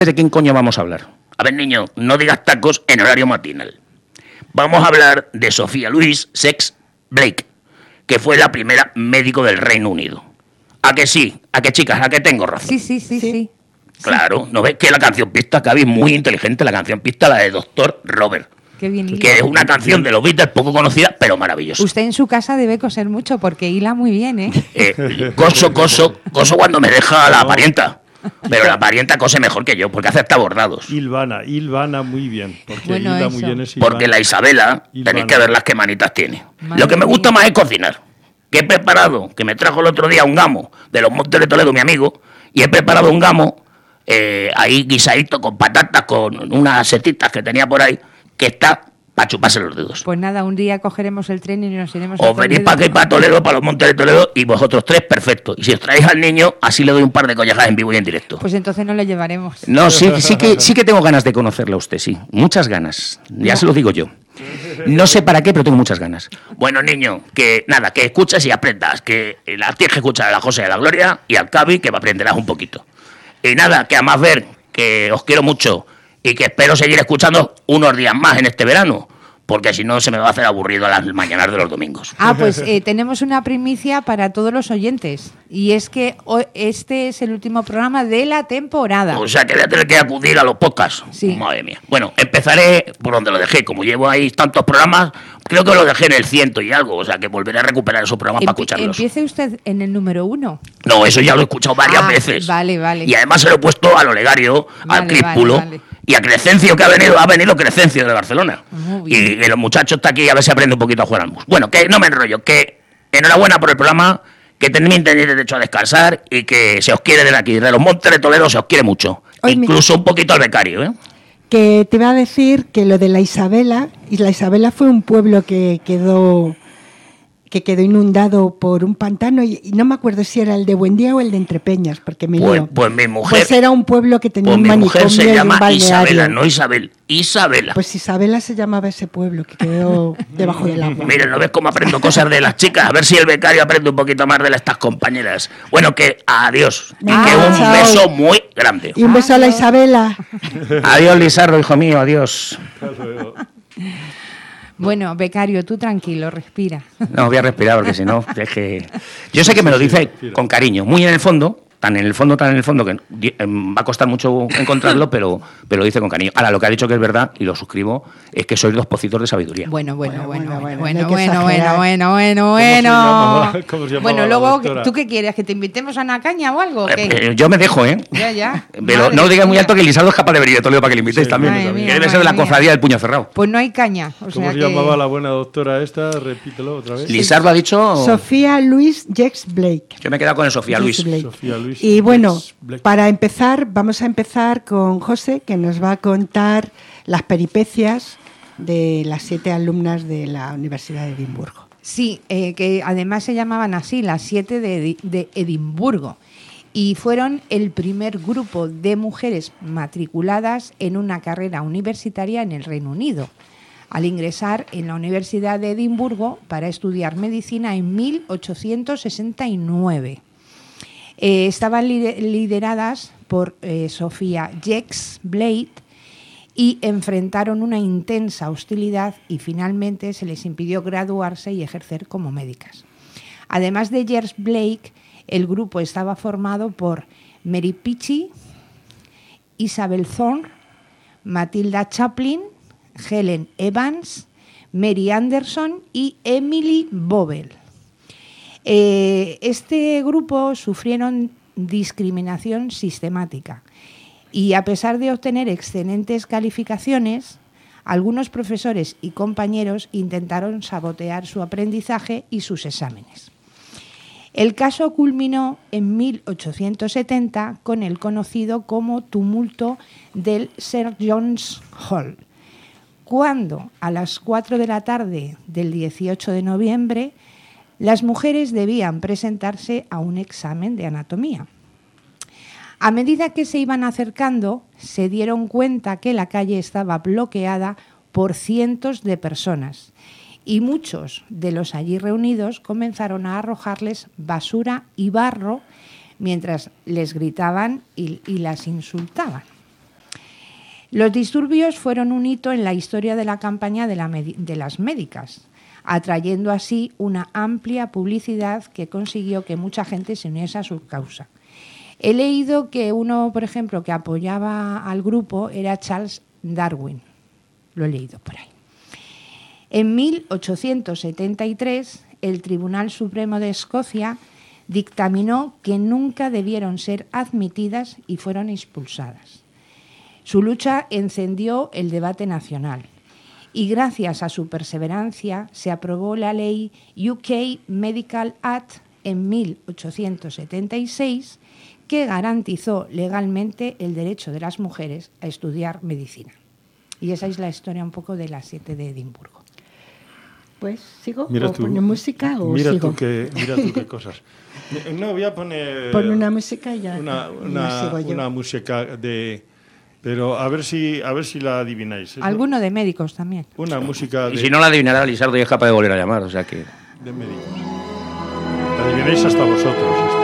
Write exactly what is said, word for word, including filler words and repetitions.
¿De quién coño vamos a hablar? A ver, niño, no digas tacos en horario matinal. Vamos a hablar de Sophia Louise Sex Blake, que fue la primera médico del Reino Unido. ¿A que sí? ¿A que, chicas? ¿A que tengo razón? Sí, sí, sí, sí. Claro, ¿no ves que la canción pista, Gaby, es muy inteligente, la canción pista, la de doctor Robert? Qué bien hila. Que es una canción de los Beatles poco conocida, pero maravillosa. Usted en su casa debe coser mucho porque hila muy bien, ¿eh? eh coso, coso, coso cuando me deja la parienta. Pero la parienta cose mejor que yo, porque hace hasta bordados. Hilvana, hilvana muy bien. Porque bueno, hila eso. muy bien es Hilvana. Porque la Isabela, Hilvana. tenéis que ver las que manitas tiene. Madre Lo que me gusta mía. más es cocinar. Que he preparado, que me trajo el otro día un gamo de los Montes de Toledo, mi amigo, y he preparado un gamo eh, ahí guisadito con patatas, con unas setitas que tenía por ahí, que está para chuparse los dedos. Pues nada, un día cogeremos el tren y nos iremos a Os venís Toledo. para aquí, para Toledo, para los Montes de Toledo, y vosotros tres, perfecto. Y si os traéis al niño, así le doy un par de collejas en vivo y en directo. Pues entonces no lo llevaremos. No, sí, sí que sí que tengo ganas de conocerla a usted, sí. Muchas ganas. Ya No. se lo digo yo. No sé para qué, pero tengo muchas ganas. Bueno, niño, que nada, que escuches y aprendas. Que la tienes que escuchar a la José y a la Gloria y al Cavi, que aprenderás un poquito. Y nada, que a más ver, que os quiero mucho y que espero seguir escuchando unos días más en este verano. Porque si no se me va a hacer aburrido a las mañanas de los domingos. Ah, pues eh, tenemos una primicia para todos los oyentes. Y es que ho- este es el último programa de la temporada. O sea que voy a tener que acudir a los podcasts. Sí. Madre mía. Bueno, empezaré por donde lo dejé. Como llevo ahí tantos programas, creo que lo dejé en el ciento y algo. O sea que volveré a recuperar esos programas para Empie- escucharlos. Empiece usted en el número uno. No, eso ya lo he escuchado varias Ah, veces. vale, vale. Y además se lo he puesto a Olegario, al Vale, Críspulo vale, vale. y a Crescencio, que ha venido, ha venido Crescencio de Barcelona. Muy Y, bien. y los muchachos está aquí a ver si aprende un poquito a jugar al mus. Bueno, que no me enrollo, que enhorabuena por el programa, que tenéis derecho a descansar y que se os quiere de aquí, de los Montes de Toledo se os quiere mucho. Oye, mi- Incluso un poquito al becario, ¿eh? Que te iba a decir que lo de la Isabela, y la Isabela fue un pueblo que quedó que quedó inundado por un pantano y, y no me acuerdo si era el de Buendía o el de Entrepeñas, porque me Pues, lío. pues mi mujer, Pues era un pueblo que tenía pues un mi manicomio mujer se y un llama balneario. Isabela, no Isabel, Isabela. Pues Isabela se llamaba ese pueblo que quedó debajo del agua. Miren, ¿no ves cómo aprendo cosas de las chicas? A ver si el becario aprende un poquito más de estas compañeras. Bueno, que adiós. Y Ah, que un chao. beso muy grande. Y un beso a la Isabela. Adiós, Lizardo, hijo mío, adiós. Bueno, becario, tú tranquilo, respira. No, voy a respirar porque si no, es que... Yo sé que me lo dice con cariño, muy en el fondo, tan en el fondo, tan en el fondo, que eh, va a costar mucho encontrarlo, pero, pero lo dice con cariño. Ahora, lo que ha dicho que es verdad, y lo suscribo, es que sois dos pocitos de sabiduría. Bueno, bueno, bueno, Bueno, bueno, bueno, bueno, no hay que bueno, bueno, exagerar. bueno, bueno, ¿Cómo se bueno. llamaba? ¿Cómo se llamaba Bueno, la luego, doctora? ¿tú qué quieres? ¿Que te invitemos a una caña o algo? o qué? Eh, eh, yo me dejo, ¿eh? Ya, ya. Pero Madre no lo digáis muy mía. alto, que Lizardo es capaz de venir de Toledo para que le invitéis Sí, también. madre mía, que debe ser de la madre mía. cofradía del puño cerrado. Pues no hay caña. O ¿Cómo sea se que... llamaba la buena doctora esta? Repítelo otra vez. Lizardo ha dicho... Sofía Luis Jex Blake. Yo me he quedado con el Sofía Jex Luis. Blake. Sofía Luis. Y bueno, Jex Blake. para empezar, vamos a empezar con José, que nos va a contar las peripecias de las siete alumnas de la Universidad de Edimburgo. Sí, eh, que además se llamaban así, las siete de, Edi- de Edimburgo. Y fueron el primer grupo de mujeres matriculadas en una carrera universitaria en el Reino Unido, al ingresar en la Universidad de Edimburgo para estudiar medicina en mil ochocientos sesenta y nueve. Eh, estaban lider- lideradas por eh, Sofía Jex Blake y enfrentaron una intensa hostilidad y finalmente se les impidió graduarse y ejercer como médicas. Además de Jex Blake, el grupo estaba formado por Mary Peachy, Isabel Thorne, Matilda Chaplin, Helen Evans, Mary Anderson y Emily Bovell. Eh, este grupo sufrieron discriminación sistemática y a pesar de obtener excelentes calificaciones, algunos profesores y compañeros intentaron sabotear su aprendizaje y sus exámenes. El caso culminó en mil ochocientos setenta con el conocido como tumulto del Sir John's Hall, cuando a las cuatro de la tarde del dieciocho de noviembre las mujeres debían presentarse a un examen de anatomía. A medida que se iban acercando, se dieron cuenta que la calle estaba bloqueada por cientos de personas y muchos de los allí reunidos comenzaron a arrojarles basura y barro mientras les gritaban y, y las insultaban. Los disturbios fueron un hito en la historia de la campaña de, la de las médicas, atrayendo así una amplia publicidad que consiguió que mucha gente se uniese a su causa. He leído que uno, por ejemplo, que apoyaba al grupo era Charles Darwin. Lo he leído por ahí. En mil ochocientos setenta y tres, el Tribunal Supremo de Escocia dictaminó que nunca debieron ser admitidas y fueron expulsadas. Su lucha encendió el debate nacional y gracias a su perseverancia se aprobó la ley U K Medical Act en mil ochocientos setenta y seis que garantizó legalmente el derecho de las mujeres a estudiar medicina. Y esa es la historia un poco de las siete de Edimburgo. Pues, ¿sigo? Mira ¿O tú, pongo música o mira sigo? Tú qué, mira tú qué cosas. No, voy a poner... Pon una música y ya, Una, ya una, sigo yo. una música de... Pero a ver si, a ver si la adivináis. ¿eh? Alguno de médicos también. Una música de... Y si no la adivinará, Lisardo ya es capaz de volver a llamar, o sea que... de médicos. La adivináis hasta vosotros.